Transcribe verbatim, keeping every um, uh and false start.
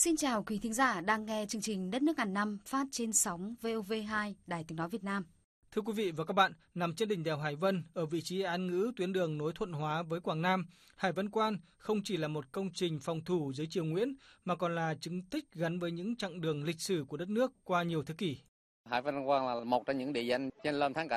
Xin chào quý thính giả đang nghe chương trình Đất nước ngàn năm phát trên sóng vê o vê hai Đài Tiếng nói Việt Nam. Thưa quý vị và các bạn, nằm trên đỉnh đèo Hải Vân ở vị trí án ngữ tuyến đường nối Thuận Hóa với Quảng Nam, Hải Vân Quan không chỉ là một công trình phòng thủ dưới triều Nguyễn mà còn là chứng tích gắn với những chặng đường lịch sử của đất nước qua nhiều thế kỷ. Hải Vân Quan là một trong những địa danh trên lâm thắng cảnh